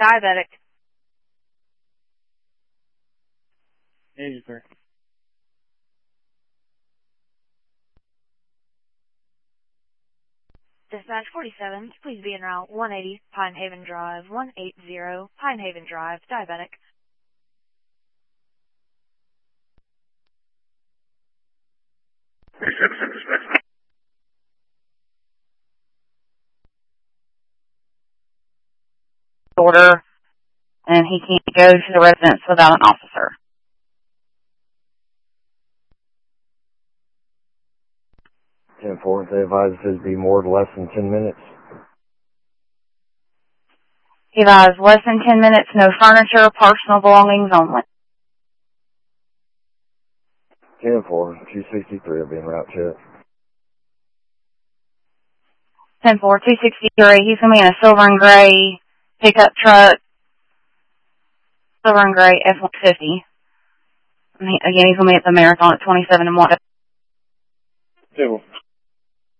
Diabetic. Hey, sir. Dispatch 47, please be en route 180 Pine Haven Drive, 180 Pine Haven Drive, Diabetic. Order, and he can't go to the residence without an officer. 10-4, they advise it to be more than less than 10 minutes. He advised less than 10 minutes, no furniture, personal belongings only. 10-4, 263 will be en route check. 10-4, 263, he's going to be in a silver and gray pickup truck, silver and gray F-150. Again, he's going to be at the Marathon at 27 and 1. 10-4.